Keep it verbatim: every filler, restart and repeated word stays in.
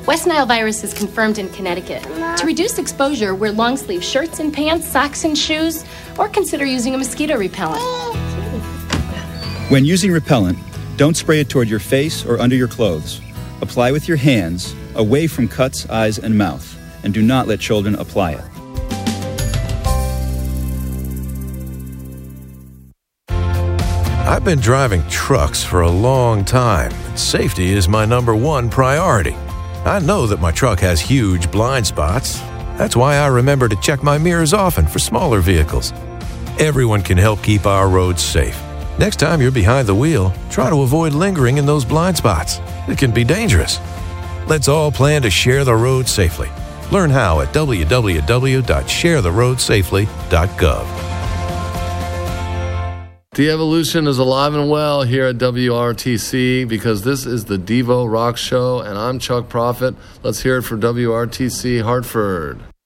West Nile virus is confirmed in Connecticut. To reduce exposure, wear long-sleeve shirts and pants, socks and shoes, or consider using a mosquito repellent. When using repellent, don't spray it toward your face or under your clothes. Apply with your hands, away from cuts, eyes, and mouth, and do not let children apply it. I've been driving trucks for a long time. Safety is my number one priority. I know that my truck has huge blind spots. That's why I remember to check my mirrors often for smaller vehicles. Everyone can help keep our roads safe. Next time you're behind the wheel, try to avoid lingering in those blind spots. It can be dangerous. Let's all plan to share the road safely. Learn how at w w w dot share the road safely dot gov. De-evolution is alive and well here at W R T C because this is the Devo Rock Show, and I'm Chuck Prophet. Let's hear it for W R T C Hartford.